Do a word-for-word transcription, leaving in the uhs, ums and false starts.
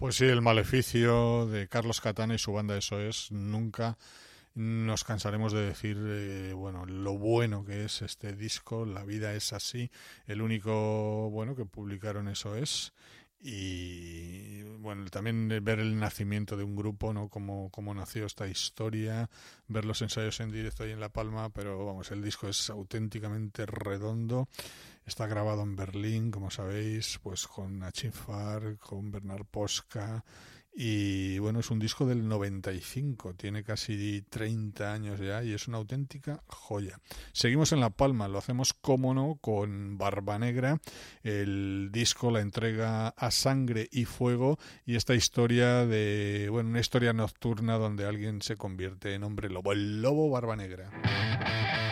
Pues sí, El Maleficio de Carlos Catana y su banda Eso Es. Nunca nos cansaremos de decir, eh, bueno, lo bueno que es este disco. La vida es así. El único bueno que publicaron Eso Es. Y bueno, también ver el nacimiento de un grupo, ¿no? Cómo, cómo nació esta historia, ver los ensayos en directo ahí en La Palma, pero vamos, el disco es auténticamente redondo. Está grabado en Berlín, como sabéis, pues con Nachin Farr, con Bernard Posca, y bueno, es un disco del noventa y cinco, tiene casi treinta años ya y es una auténtica joya. Seguimos en La Palma, lo hacemos, cómo no, con Barba Negra. El disco la entrega a Sangre y Fuego, y esta historia de, bueno, una historia nocturna donde alguien se convierte en hombre lobo, el lobo Barba Negra.